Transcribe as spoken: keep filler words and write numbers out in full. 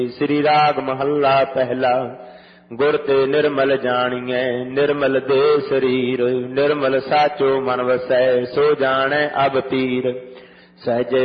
श्री राग महला पहला। गुर ते निर्मल जानिए निर्मल दे शरीर, निर्मल साचो मन वसै सो जाने अब तीर। सहजे